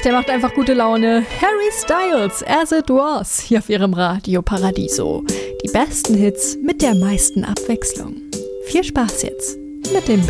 der macht einfach gute Laune. Harry Styles, As It Was, hier auf ihrem Radio Paradiso. Die besten Hits mit der meisten Abwechslung. Viel Spaß jetzt mit dem